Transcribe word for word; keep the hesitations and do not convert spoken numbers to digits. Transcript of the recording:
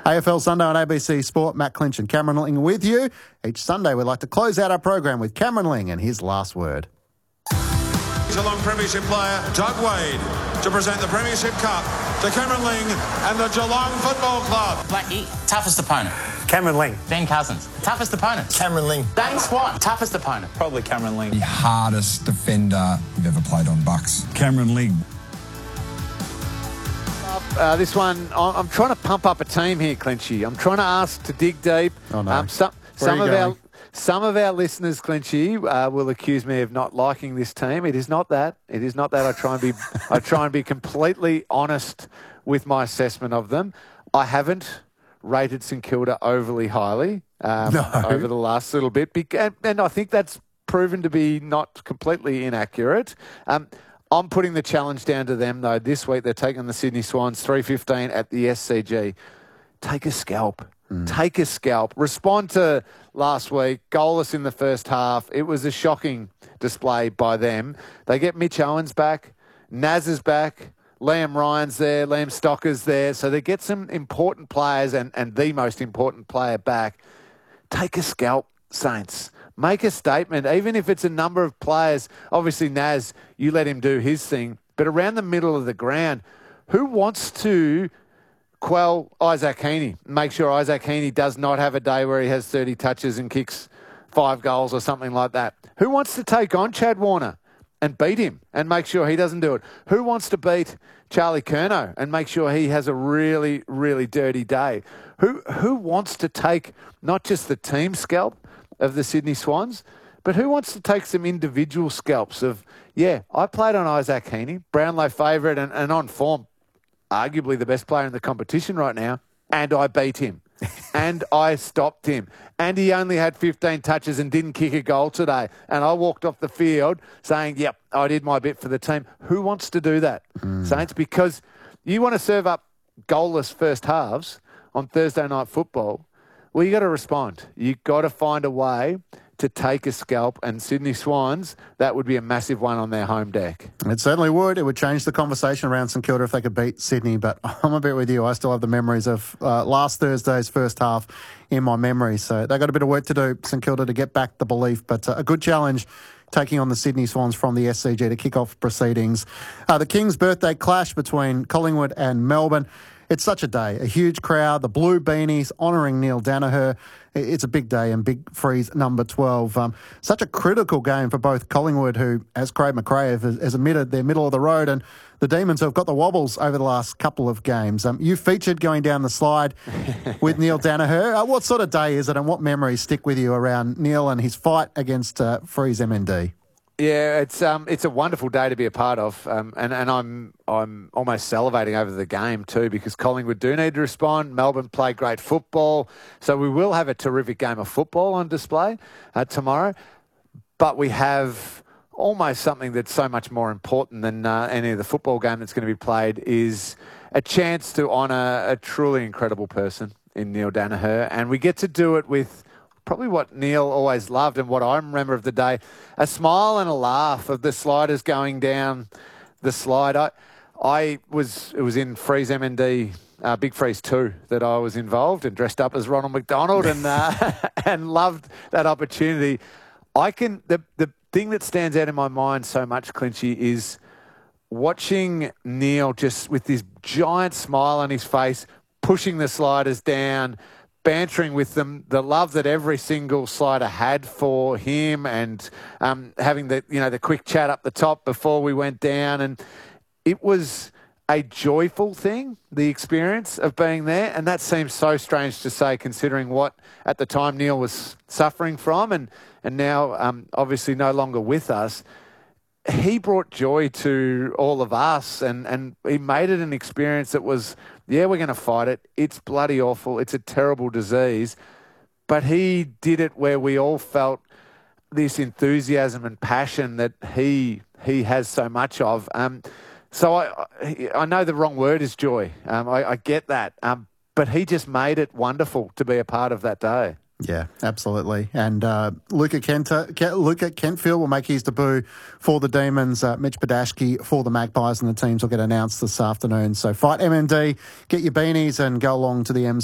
A F L Sunday on A B C Sport. Matt Clinch and Cameron Ling with you. Each Sunday we like to close out our program with Cameron Ling and his last word. Geelong Premiership player Doug Wade to present the Premiership Cup to Cameron Ling and the Geelong Football Club. Blackie, toughest opponent. Cameron Ling. Ben Cousins, toughest opponent. Cameron Ling. Dane Swan, toughest opponent. Probably Cameron Ling. The hardest defender you've ever played on Bucks. Cameron Ling. Uh, this one, I'm trying to pump up a team here, Clinchy. I'm trying to ask to dig deep. Oh, no. Um, some Where some are of you our going? some of our listeners, Clinchy, uh, will accuse me of not liking this team. It is not that. It is not that. I try and be I try and be completely honest with my assessment of them. I haven't rated St Kilda overly highly um, No. over the last little bit, Be- and, and I think that's proven to be not completely inaccurate. Um, I'm putting the challenge down to them, though. This week they're taking the Sydney Swans three fifteen at the S C G. Take a scalp. Mm. Take a scalp. Respond to last week. Goalless in the first half. It was a shocking display by them. They get Mitch Owens back. Naz is back. Liam Ryan's there. Liam Stocker's there. So they get some important players and, and the most important player back. Take a scalp, Saints. Make a statement, even if it's a number of players. Obviously, Naz, you let him do his thing. But around the middle of the ground, who wants to quell Isaac Heaney? Make sure Isaac Heaney does not have a day where he has thirty touches and kicks five goals or something like that. Who wants to take on Chad Warner and beat him and make sure he doesn't do it? Who wants to beat Charlie Curnow and make sure he has a really, really dirty day? Who, who wants to take not just the team scalp of the Sydney Swans, but who wants to take some individual scalps of, yeah, I played on Isaac Heaney, Brownlow favourite and, and on form, arguably the best player in the competition right now, and I beat him, and I stopped him, and he only had fifteen touches and didn't kick a goal today, and I walked off the field saying, yep, I did my bit for the team. Who wants to do that, mm. Saints? Because you want to serve up goalless first halves on Thursday Night Football. Well, you got to respond. You got to find a way to take a scalp, and Sydney Swans, that would be a massive one on their home deck. It certainly would. It would change the conversation around St Kilda if they could beat Sydney, but I'm a bit with you. I still have the memories of uh, last Thursday's first half in my memory, so they've got a bit of work to do, St Kilda, to get back the belief, but uh, a good challenge taking on the Sydney Swans from the S C G to kick off proceedings. Uh, the Kings' birthday clash between Collingwood and Melbourne. It's such a day, a huge crowd, the blue beanies honouring Neil Danaher. It's a big day and Big Freeze number twelve. Um, such a critical game for both Collingwood, who, as Craig McRae has, has admitted, they're middle of the road, and the Demons have got the wobbles over the last couple of games. Um, you featured going down the slide with Neil Danaher. Uh, what sort of day is it, and what memories stick with you around Neil and his fight against uh, Freeze M N D? Yeah, it's um, it's a wonderful day to be a part of, um, and and I'm I'm almost salivating over the game too, because Collingwood do need to respond. Melbourne play great football, so we will have a terrific game of football on display uh, tomorrow. But we have almost something that's so much more important than uh, any of the football game that's going to be played, is a chance to honour a truly incredible person in Neil Danaher, and we get to do it with probably what Neil always loved and what I remember of the day, a smile and a laugh of the sliders going down the slide. I, I was, it was in Freeze M N D, uh, Big Freeze two, that I was involved and dressed up as Ronald McDonald and uh, and loved that opportunity. I can, the, the thing that stands out in my mind so much, Clinchy, is watching Neil just with this giant smile on his face, pushing the sliders down, bantering with them, the love that every single slider had for him, and um, having the you know the quick chat up the top before we went down, and it was a joyful thing, the experience of being there, and that seems so strange to say considering what at the time Neil was suffering from, and and now um, obviously no longer with us. He brought joy to all of us, and, and he made it an experience that was, yeah, we're going to fight it. It's bloody awful. It's a terrible disease. But he did it where we all felt this enthusiasm and passion that he he has so much of. Um, so I I know the wrong word is joy. Um, I, I get that. Um, but he just made it wonderful to be a part of that day. Yeah, absolutely. And uh, Luca, Kenta, Ke- Luca Kentfield will make his debut for the Demons. Uh, Mitch Badashki for the Magpies, and the teams will get announced this afternoon. So fight M N D, get your beanies and go along to the M